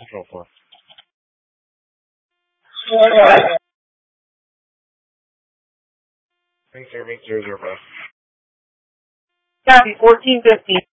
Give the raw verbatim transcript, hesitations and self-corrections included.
Control four. Ring serving zero zero five. Copy, fourteen fifteen.